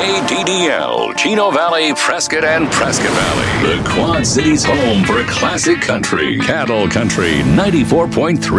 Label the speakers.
Speaker 1: KDDL, Chino Valley, Prescott, and Prescott Valley. The Quad Cities' home for classic country. Cattle Country 94.3.